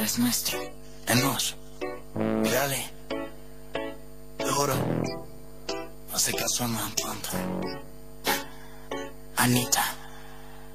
pero es nuestro. Es nuestro. Mírale. Te juro. No hace caso a más pronto. Anita.